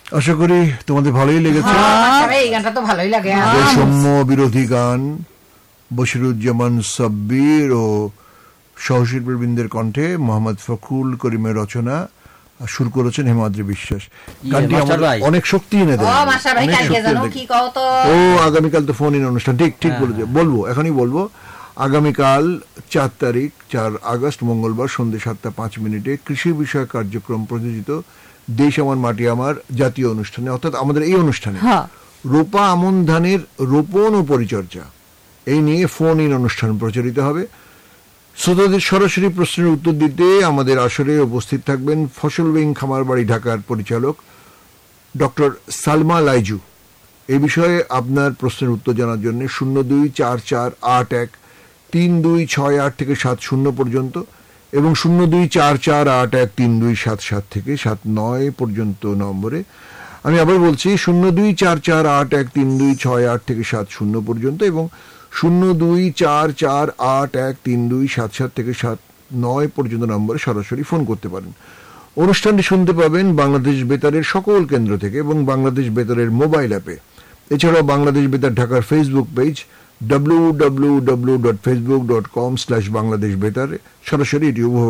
আশা করি তোমাদের ভালোই লেগেছে। এই গানটা তো ভালোই লাগে। বৈষম্য বিরোধী গান, বশিরুজ্জামান সাব্বির ও সহশিল্পীবৃন্দের কণ্ঠে মোহাম্মদ ফখরুল করিমের রচনা, সুর করেছেন হেমাদ্রি বিশ্বাস। গানটি আমাদের অনেক শক্তি এনে দেয়। ও আগামীকাল তো ফোন ইন অনুষ্ঠান, ঠিক বলেছে, বলবো এখনই বলবো। আগামীকাল 4 তারিখ 4 আগস্ট মঙ্গলবার সন্ধ্যে 7:05 কৃষি বিষয়ক কার্যক্রম প্রযোজিত দেশ আমার মাটি আমার জাতীয় অনুষ্ঠানে, অর্থাৎ আমাদের এই অনুষ্ঠানে রোপা আমন ধানের রোপণ ও পরিচর্যা এই নিয়ে ফোন ইন অনুষ্ঠান প্রচারিত হবে। শ্রোতাদের সরাসরি প্রশ্নের উত্তর দিতে আমাদের আসরে উপস্থিত থাকবেন ফসল উইং খামারবাড়ি ঢাকার পরিচালক ডক্টর সালমা লাইজু। এই বিষয়ে আপনার প্রশ্নের উত্তর জানার জন্য 0244813268 থেকে 70 পর্যন্ত এবং 0244813277 থেকে 79 পর্যন্ত নম্বরে, আমি আবার বলছি 0244813268 থেকে 70 পর্যন্ত এবং 0244813277 থেকে 79 পর্যন্ত নম্বরে সরাসরি ফোন করতে পারেন। অনুষ্ঠানটি শুনতে পাবেন বাংলাদেশ বেতারের সকল কেন্দ্র থেকে এবং বাংলাদেশ বেতারের মোবাইল অ্যাপে। এছাড়াও বাংলাদেশ বেতার ঢাকার ফেসবুক পেজ www.facebook.com/বাংলাদেশ বেতারে সরাসরি এটি উপভোগ